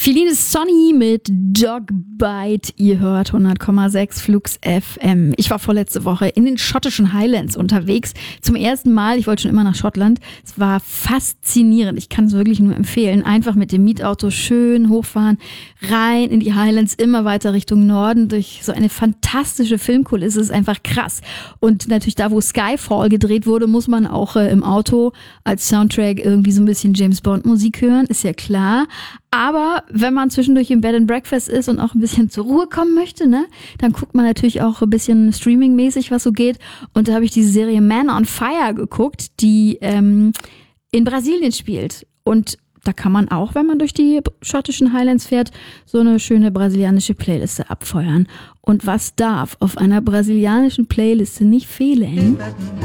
Feline Sonny mit Dog Bite. Ihr hört 100,6 Flux FM. Ich war vorletzte Woche in den schottischen Highlands unterwegs. Zum ersten Mal. Ich wollte schon immer nach Schottland. Es war faszinierend. Ich kann es wirklich nur empfehlen. Einfach mit dem Mietauto schön hochfahren, rein in die Highlands, immer weiter Richtung Norden durch so eine fantastische Filmkulisse. Es ist einfach krass. Und natürlich da, wo Skyfall gedreht wurde, muss man auch im Auto als Soundtrack irgendwie so ein bisschen James Bond Musik hören. Ist ja klar. Aber wenn man zwischendurch im Bed and Breakfast ist und auch ein bisschen zur Ruhe kommen möchte, ne, dann guckt man natürlich auch ein bisschen streamingmäßig, was so geht. Und da habe ich diese Serie Man on Fire geguckt, die in Brasilien spielt. Und da kann man auch, wenn man durch die schottischen Highlands fährt, so eine schöne brasilianische Playliste abfeuern. Und was darf auf einer brasilianischen Playliste nicht fehlen?